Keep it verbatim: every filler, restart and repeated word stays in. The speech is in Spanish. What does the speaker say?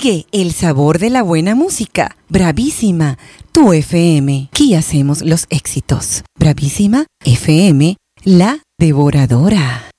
Sigue el sabor de la buena música. Bravísima, tu F M. Aquí hacemos los éxitos. Bravísima F M, la devoradora.